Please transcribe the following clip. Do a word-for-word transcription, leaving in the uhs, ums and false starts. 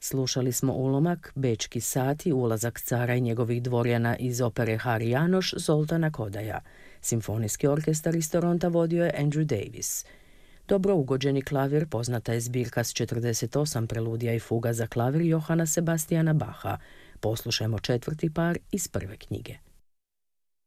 Slušali smo ulomak Bečki sati, ulazak cara i njegovih dvorjana iz opere Hari Janoš Zoltana Kodaja. Simfonijski orkestar iz Toronta vodio je Andrew Davis. Dobro ugođeni klavir poznata je zbirka s četrdeset osam preludija i fuga za klavir Johana Sebastiana Bacha. Poslušajmo četvrti par iz prve knjige.